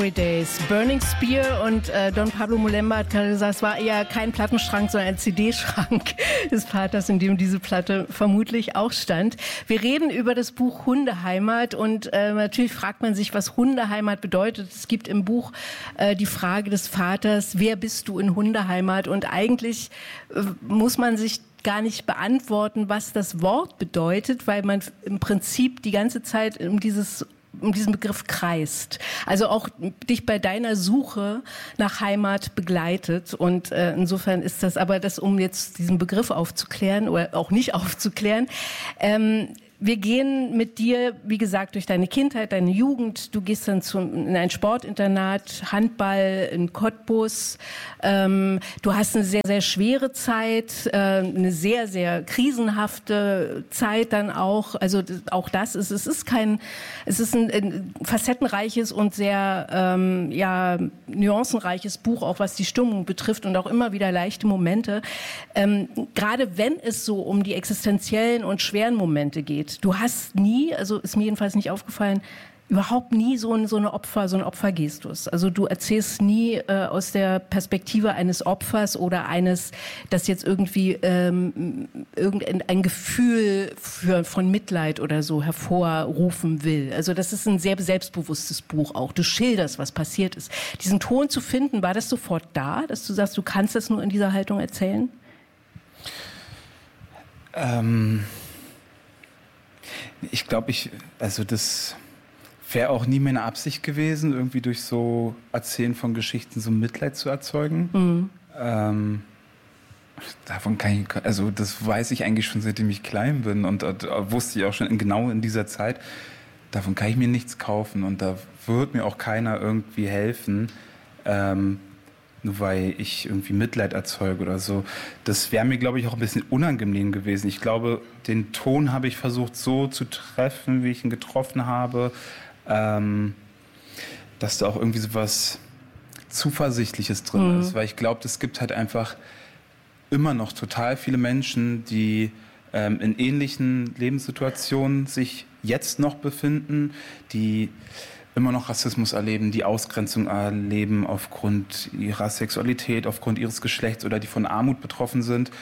Days. Burning Spear und Don Pablo Molemba hat gerade gesagt, es war eher kein Plattenschrank, sondern ein CD-Schrank des Vaters, in dem diese Platte vermutlich auch stand. Wir reden über das Buch Hundeheimat und natürlich fragt man sich, was Hundeheimat bedeutet. Es gibt im Buch die Frage des Vaters, wer bist du in Hundeheimat? Und eigentlich muss man sich gar nicht beantworten, was das Wort bedeutet, weil man im Prinzip die ganze Zeit um diesen Begriff kreist. Also auch dich bei deiner Suche nach Heimat begleitet. Und insofern ist das, aber das, um jetzt diesen Begriff aufzuklären oder auch nicht aufzuklären, wir gehen mit dir, wie gesagt, durch deine Kindheit, deine Jugend. Du gehst dann in ein Sportinternat, Handball in Cottbus. Du hast eine sehr, sehr schwere Zeit, eine sehr, sehr krisenhafte Zeit dann auch. Also auch das ist, es ist ein facettenreiches und sehr nuancenreiches Buch, auch was die Stimmung betrifft und auch immer wieder leichte Momente. Gerade wenn es so um die existenziellen und schweren Momente geht. Du hast nie, also ist mir jedenfalls nicht aufgefallen, überhaupt nie so einen Opfergestus. Also du erzählst nie aus der Perspektive eines Opfers oder eines, das jetzt irgendwie irgendein Gefühl von Mitleid oder so hervorrufen will. Also das ist ein sehr selbstbewusstes Buch auch. Du schilderst, was passiert ist. Diesen Ton zu finden, war das sofort da, dass du sagst, du kannst das nur in dieser Haltung erzählen? Ich glaube, das wäre auch nie meine Absicht gewesen, irgendwie durch so Erzählen von Geschichten so Mitleid zu erzeugen. Mhm. Davon das weiß ich eigentlich schon, seitdem ich klein bin und wusste ich auch schon genau in dieser Zeit, davon kann ich mir nichts kaufen und da wird mir auch keiner irgendwie helfen, nur weil ich irgendwie Mitleid erzeuge oder so. Das wäre mir, glaube ich, auch ein bisschen unangenehm gewesen. Ich glaube, den Ton habe ich versucht so zu treffen, wie ich ihn getroffen habe, dass da auch irgendwie so was Zuversichtliches drin ist. Weil ich glaube, es gibt halt einfach immer noch total viele Menschen, die in ähnlichen Lebenssituationen sich jetzt noch befinden, die immer noch Rassismus erleben, die Ausgrenzung erleben aufgrund ihrer Sexualität, aufgrund ihres Geschlechts oder die von Armut betroffen sind.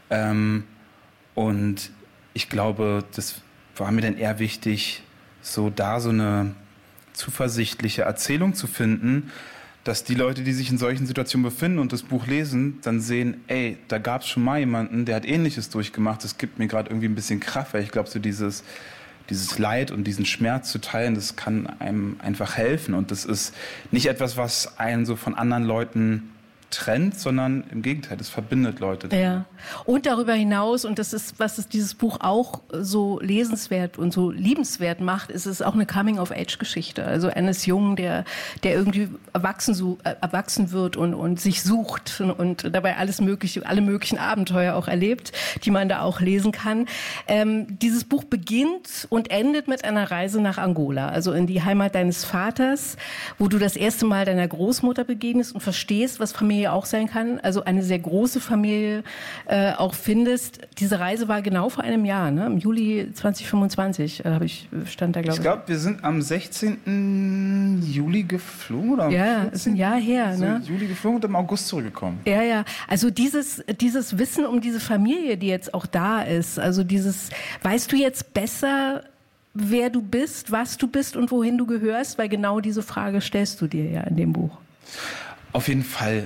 Und ich glaube, das war mir dann eher wichtig, so eine zuversichtliche Erzählung zu finden, dass die Leute, die sich in solchen Situationen befinden und das Buch lesen, dann sehen, ey, da gab es schon mal jemanden, der hat Ähnliches durchgemacht. Das gibt mir gerade irgendwie ein bisschen Kraft, weil ich glaube, so dieses Leid und diesen Schmerz zu teilen, das kann einem einfach helfen. Und das ist nicht etwas, was einen so von anderen Leuten trennt, sondern im Gegenteil, das verbindet Leute. Ja. Und darüber hinaus, und das ist, was es dieses Buch auch so lesenswert und so liebenswert macht, ist es auch eine Coming-of-Age-Geschichte. Also eines Jungen, der irgendwie erwachsen wird und sich sucht und dabei alle möglichen Abenteuer auch erlebt, die man da auch lesen kann. Dieses Buch beginnt und endet mit einer Reise nach Angola, also in die Heimat deines Vaters, wo du das erste Mal deiner Großmutter begegnest und verstehst, was Familie auch sein kann, also eine sehr große Familie auch findest. Diese Reise war genau vor einem Jahr, ne? Im Juli 2025 stand da, glaube ich. Ich glaube, wir sind am 16. Juli geflogen, oder? Ja, ist ein Jahr her, ne? Juli geflogen und im August zurückgekommen. Ja. Also dieses Wissen um diese Familie, die jetzt auch da ist, also weißt du jetzt besser, wer du bist, was du bist und wohin du gehörst? Weil genau diese Frage stellst du dir ja in dem Buch. Auf jeden Fall.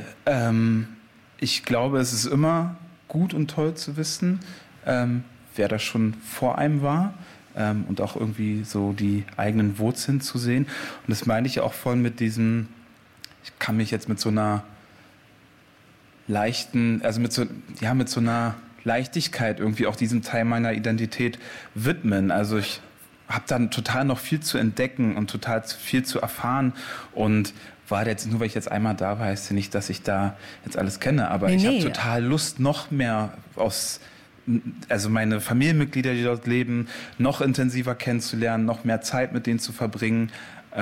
Ich glaube, es ist immer gut und toll zu wissen, wer da schon vor einem war und auch irgendwie so die eigenen Wurzeln zu sehen. Und das meine ich auch voll mit diesem, ich kann mich jetzt mit so einer leichten, also mit so einer Leichtigkeit irgendwie auch diesem Teil meiner Identität widmen. Also ich habe dann total noch viel zu entdecken und total viel zu erfahren und war jetzt, nur weil ich jetzt einmal da war, heißt ja nicht, dass ich da jetzt alles kenne, aber ich habe total Lust, noch mehr also meine Familienmitglieder, die dort leben, noch intensiver kennenzulernen, noch mehr Zeit mit denen zu verbringen,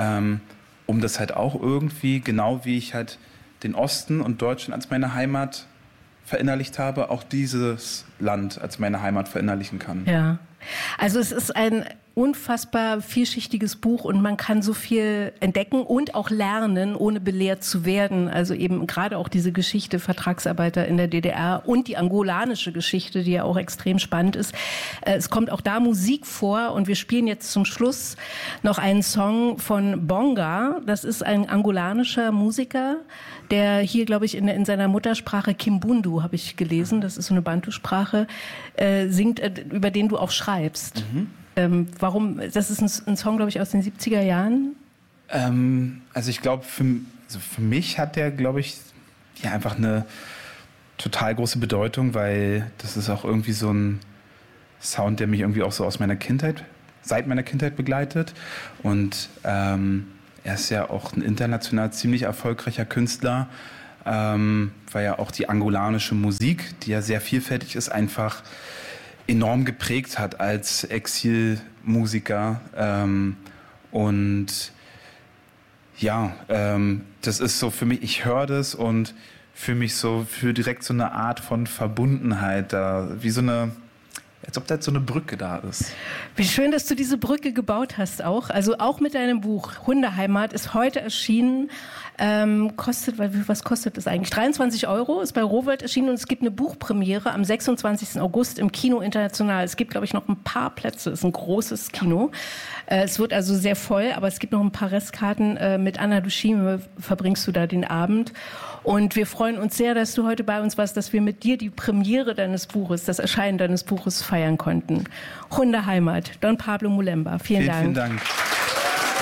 um das halt auch irgendwie, genau wie ich halt den Osten und Deutschland als meine Heimat verinnerlicht habe, auch dieses Land als meine Heimat verinnerlichen kann. Ja, also es ist ein unfassbar vielschichtiges Buch und man kann so viel entdecken und auch lernen, ohne belehrt zu werden. Also eben gerade auch diese Geschichte Vertragsarbeiter in der DDR und die angolanische Geschichte, die ja auch extrem spannend ist. Es kommt auch da Musik vor und wir spielen jetzt zum Schluss noch einen Song von Bonga. Das ist ein angolanischer Musiker, der hier, glaube ich, in seiner Muttersprache Kimbundu, habe ich gelesen, das ist so eine Bantu-Sprache, singt, über den du auch schreibst. Warum? Das ist ein Song, glaube ich, aus den 70er Jahren. Also ich glaube, für mich hat der, glaube ich, ja einfach eine total große Bedeutung, weil das ist auch irgendwie so ein Sound, der mich irgendwie auch so aus meiner Kindheit, seit meiner Kindheit begleitet. Und er ist ja auch ein international ziemlich erfolgreicher Künstler, weil ja auch die angolanische Musik, die ja sehr vielfältig ist, einfach enorm geprägt hat als Exilmusiker. Und ja, das ist so für mich, ich höre das und fühle mich so, für direkt so eine Art von Verbundenheit da, wie so eine, als ob da jetzt so eine Brücke da ist. Wie schön, dass du diese Brücke gebaut hast auch. Also auch mit deinem Buch Hundeheimat ist heute erschienen. Was kostet das eigentlich? 23 €, ist bei Rowohlt erschienen und es gibt eine Buchpremiere am 26. August im Kino International. Es gibt, glaube ich, noch ein paar Plätze. Es ist ein großes Kino. Es wird also sehr voll, aber es gibt noch ein paar Restkarten. Mit Anna Dushime verbringst du da den Abend. Und wir freuen uns sehr, dass du heute bei uns warst, dass wir mit dir die Premiere deines Buches, das Erscheinen deines Buches feiern konnten. Hundeheimat, Don Pablo Mulemba. Vielen Dank. Vielen Dank.